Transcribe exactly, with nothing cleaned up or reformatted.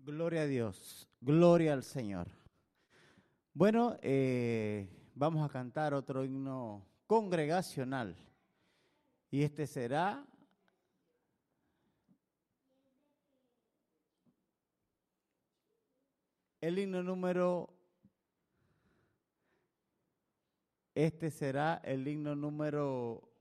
Gloria a Dios, gloria al Señor. Bueno, eh, vamos a cantar otro himno congregacional y este será el himno número, este será el himno número